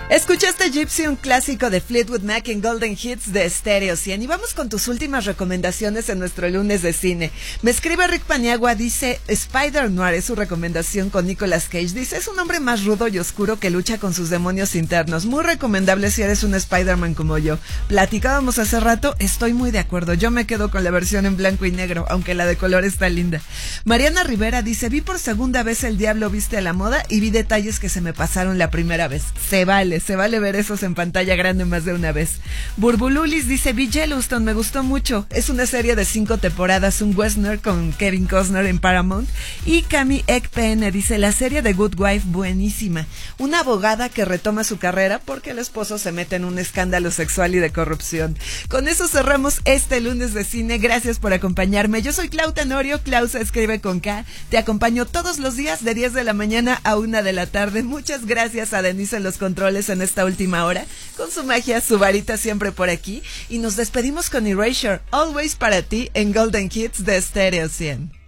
Escuchaste Gypsy, un clásico de Fleetwood Mac en Golden Hits de Stereo 100. Y vamos con tus últimas recomendaciones en nuestro lunes de cine. Me escribe Rick Paniagua, dice Spider-Noir es su recomendación con Nicolas Cage. Dice, es un hombre más rudo y oscuro que lucha con sus demonios internos. Muy recomendable si eres un Spider-Man como yo. Platicábamos hace rato, estoy muy de acuerdo. Yo me quedo con la versión en blanco y negro, aunque la de color está linda. Mariana Rivera dice, vi por segunda vez El Diablo Viste a la Moda y vi detalles que se me pasaron la primera vez. Se vale ver esos en pantalla grande más de una vez. Burbululis dice, vi Yellowstone, me gustó mucho. Es una serie de 5 temporadas, un western con Kevin Costner en Paramount. Y Cami Ekpn dice, la serie de Good Wife, buenísima. Una abogada que retoma su carrera porque el esposo se mete en un escándalo sexual y de corrupción. Con eso cerramos este lunes de cine. Gracias por acompañarme. Yo soy Clau Tenorio, Clau se escribe con K. Te acompaño todos los días de 10 de la mañana a 1 de la tarde. Muchas gracias a Denise en los controles en esta última hora, con su magia, su varita siempre por aquí, y nos despedimos con Erasure, Always para ti en Golden Hits de Stereo 100.